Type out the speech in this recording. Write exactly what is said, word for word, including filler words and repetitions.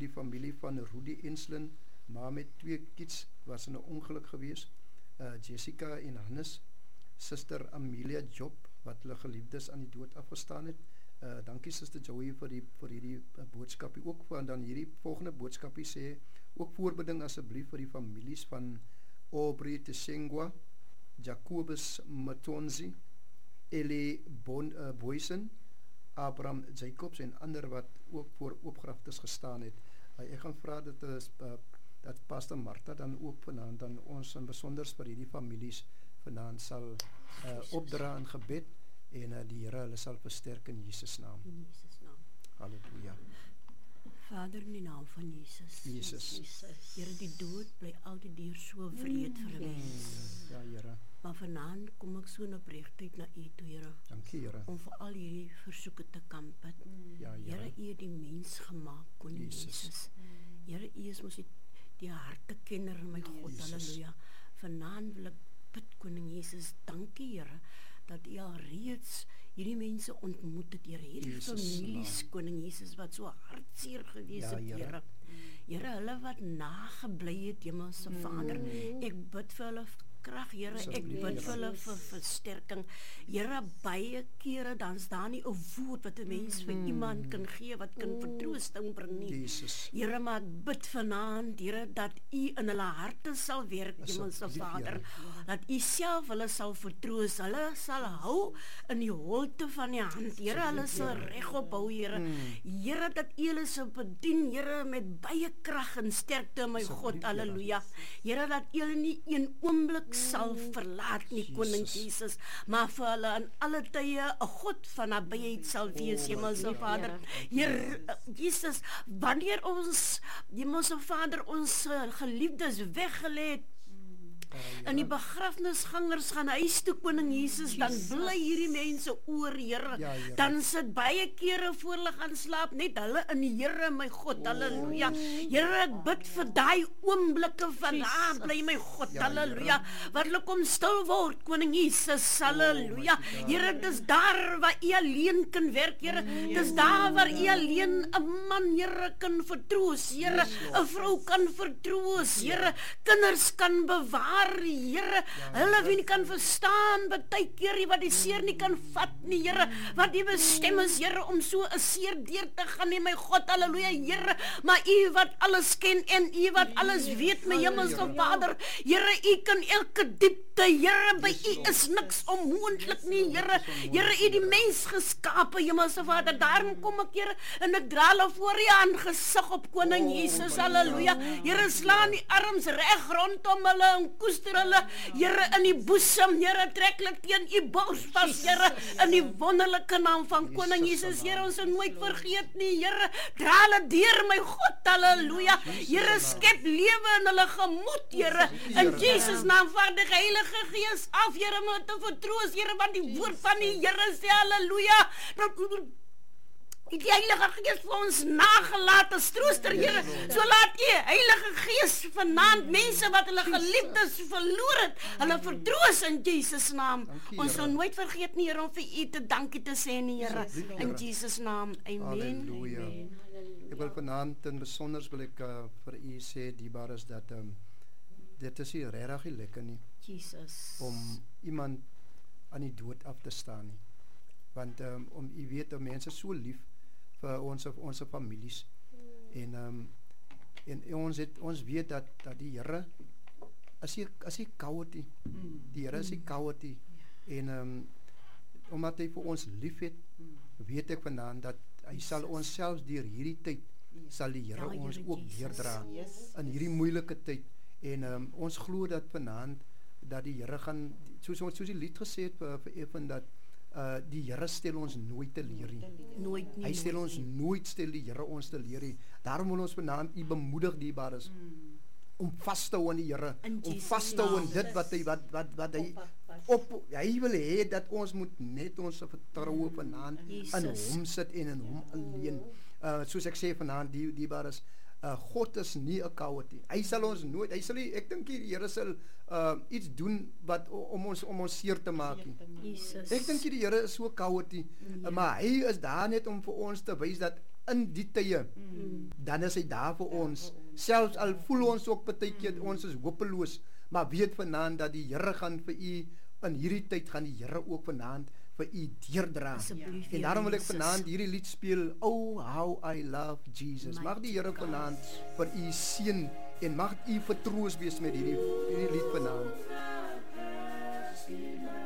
die familie van Rudy Enslin, maar met twee kids was in 'n ongeluk gewees. Uh, Jessica en Hannes, Suster Amelia Job, wat hulle geliefdes aan die dood afgestaan het. Uh, dankie Suster Joey vir die vir hierdie uh, boodskapie ook, en dan hierdie volgende boodskapie sê, ook voorbeding asseblief vir die families van Aubrey Tesengwa, Jacobus Matonzi, Ellie bon, uh, Boysen, Abraham Jacobs en ander wat ook voor oopgraftes gestaan het. Uh, ek gaan vra dat, uh, dat Pastor Martha dan ook vanaand dan ons in besonders vir hierdie families vanaand sal uh, opdra in gebed en uh, die Here hulle sal versterk in Jesus naam. In Jesus naam. Halleluja. Vader, in die naam van Jesus. Jesus. Here, die dood bly altyd hier so wreed vir 'n mens. Ja, Here. Maar vanaand kom ek so in opregtheid na U toe, Here. Dankie, Here. Om vir al hierdie versoeke te kamp het. Ja, Here. Here, U het die mens gemaak, Koning Jesus. Here, U is mos die, die hartekenner, my God, Jesus. Halleluja. Vanaand wil ek bid, Koning Jesus, dankie, Here, dat U al reeds hierdie mense ontmoet het, Here, hierdie Jesus, families, naam. Koning Jesus, wat so hartseer gewees Ja, het, Here. Here. Here, hulle wat nagebly het, Hemelse Vader, ek bid vir hulle krag, Here, ek Asseblief, bid Here. vir hulle vir versterking. Here, baie kere dan's daar nie 'n woord wat 'n mens vir iemand kan gee wat kan vertroosting bring nie. Jesus. Here, maar ek bid vanaand, Here, dat U in hulle harte sal werk, Hemelse Asseblief, Vader. Here. Dat U self hulle sal vertroos. Hulle sal hou in die holte van die hand. Here, hulle sal regop hou, Here. Here, dat U hulle sal bedien, Here, met baie krag en sterkte, my Asseblief, God, Here. halleluja. Here, dat U hulle nie een oomblik sal verlaat nie, Koning Jesus. Jesus, maar vir hulle in alle tye 'n God van nabyheid sal wees, Hemelse Vader. Here, Jesus, wanneer ons, Hemelse Vader, ons uh, geliefdes weggelê het, en die begrafnisgangers gaan huis toe, Koning Jesus, dan bly hierdie mense oor, Here. Ja, Here. Dan sit baie kere voor hulle gaan slaap, net hulle in die Here, my God, halleluja. Here, ek bid vir daai oomblikke van, ah, bly my God, Ja, halleluja, wat hulle kom stil word, Koning Jesus, halleluja. Here, dis daar waar U alleen kan werk, Here. Dis daar waar U alleen 'n man, Here, kan vertroos, Here. 'n vrou kan vertroos, Here. Kinders kan bewaar, Here, hulle wie nie kan verstaan, baie keer wat die seer nie kan vat nie, Here, wat die bestem is, Here, om so 'n seer deur te gaan nie, my God, halleluja, Here, maar U wat alles ken en U wat alles weet, my Hemelse Vader, Here, U kan elke diepte, Here, by U is niks onmoontlik nie, Here, Here, U die mens geskape, Hemelse Vader, daarom kom ek, Here, en ek dra hulle voor U aangesig op, Koning Jesus, halleluja, Here, slaan die arms reg rondom hulle en koester hulle, Here, in die boesem, Here, trek hulle teen U bors vas, Here, in die wonderlike naam van Koning Jesus, Here, ons het nooit vergeet nie, Here, dra hulle deur, my God, halleluja, Here, skep lewe in hulle gemoed, Here, in Jesus naam, Vader, Heilige Gees af, Here, om te vertroos, Here, want die woord van die Here sê, halleluja, die Heilige Gees vir ons nagelaat as trooster, Here, so laat U, Heilige Gees, vanaand mense wat hulle geliefdes verloor het, hulle vertroos in Jesus naam. Dankie, Ons sal Here. nooit vergeet nie, Here, om vir U te dankie te sê nie, Here, Asseblief, in Here. Jesus naam, amen. Halleluja. Ek wil vanaand in besonders wil ek uh, vir U sê, diebaar is dat um, dit is nie regtig nie lekker nie, Jesus. om iemand aan die dood af te staan nie. Want um, om U weet, dat mense so lief vir ons of ons families. En um, en ons het ons weet dat dat die Here as hy as hy koud die. Die Here is hy koud die. En um, omdat hy vir ons liefhet, weet ek vanaand dat hy sal ons selfs deur hierdie tyd sal die Here Ja, ons Here ook Jesus. deurdra Yes. in hierdie moeilike tyd. En um, ons glo dat vanaand dat die Here gaan, soos ons soos die lied gesê het vir, vir Evan, dat uh, die Here stel ons nooit te leer nie. Nooit nie. Hy stel ons nooit stel die Here ons te leer nie. Daarom wil ons vanaand U bemoedig, dierbares, om vas te hou aan die Here, In om Jesus vas te hou aan naam. dit wat hy wat wat wat hy op hy wil hê dat ons moet net ons vertroue vanaand in Jesus. hom sit en in hom alleen. Uh soos ek sê vanaand, die dierbares, Uh, God is nie 'n coward nie. Hy sal ons nooit, hy sal nie, ek dink die Here sal uh, iets doen wat om ons om ons seer te maak nie. Jesus. Ek dink die Here is so coward nie, uh, maar hy is daar net om vir ons te wys dat in die tye, mm. dan is hy daar vir ons. Selfs al voel ons ook partykeer, mm. ons is hopeloos, maar weet vanaand dat die Here gaan vir u, in hierdie tyd gaan die Here ook vanaand vir u deurdra. En daarom wil ek vanaand hierdie lied speel, Oh How I Love Jesus. Mag die Here vanaand vir u seën en mag u vertroos wees met hierdie, hierdie lied vanaand.